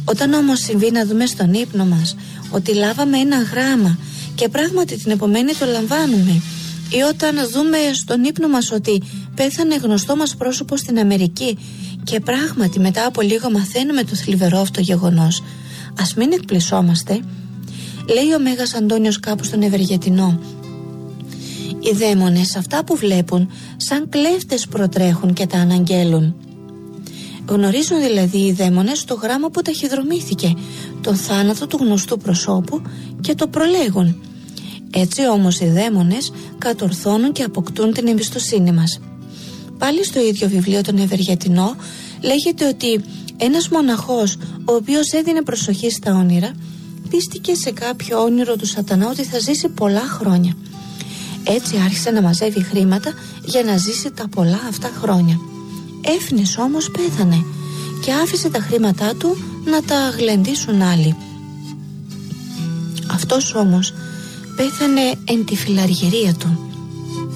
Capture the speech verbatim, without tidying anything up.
Όταν όμως συμβεί να δούμε στον ύπνο μας ότι λάβαμε ένα γράμμα και πράγματι την επομένη το λαμβάνουμε, ή όταν δούμε στον ύπνο μας ότι πέθανε γνωστό μας πρόσωπο στην Αμερική και πράγματι μετά από λίγο μαθαίνουμε το θλιβερό αυτό γεγονός, ας μην εκπλησόμαστε. Λέει ο Μέγας Αντώνιος κάπου στον Ευεργετινό: οι δαίμονες αυτά που βλέπουν σαν κλέφτες προτρέχουν και τα αναγγέλουν. Γνωρίζουν δηλαδή οι δαίμονες το γράμμα που ταχυδρομήθηκε, τον θάνατο του γνωστού προσώπου, και το προλέγουν. Έτσι όμως οι δαίμονες κατορθώνουν και αποκτούν την εμπιστοσύνη μας. Πάλι στο ίδιο βιβλίο τον Ευεργετινό λέγεται ότι ένας μοναχός, ο οποίος έδινε προσοχή στα όνειρα, πίστηκε σε κάποιο όνειρο του σατανά ότι θα ζήσει πολλά χρόνια. Έτσι άρχισε να μαζεύει χρήματα για να ζήσει τα πολλά αυτά χρόνια. Έφνης όμως πέθανε και άφησε τα χρήματά του να τα γλεντήσουν άλλοι. Αυτός όμως πέθανε εν τη φιλαργυρία του.